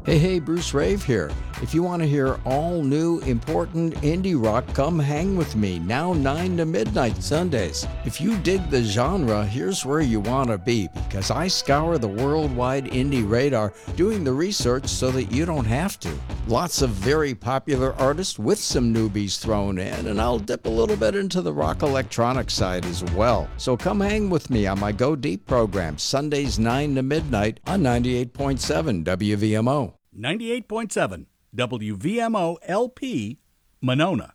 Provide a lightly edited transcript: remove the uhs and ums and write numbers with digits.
Hey, Bruce Rave here. If you want to hear all new, important indie rock, come hang with me now 9 to midnight Sundays. If you dig the genre, here's where you want to be, because I scour the worldwide indie radar doing the research so that you don't have to. Lots of very popular artists with some newbies thrown in, and I'll dip a little bit into the rock electronic side as well. So come hang with me on my Go Deep program, Sundays 9 to midnight on 98.7 WVMO. 98.7 WVMO LP, Monona.